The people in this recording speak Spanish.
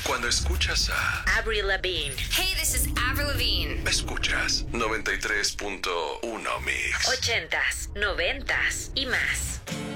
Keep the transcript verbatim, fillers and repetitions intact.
Cuando escuchas a Avril Lavigne. Hey, this is Avril Lavigne. Escuchas noventa y tres punto uno Mix. Ochentas, noventas y más.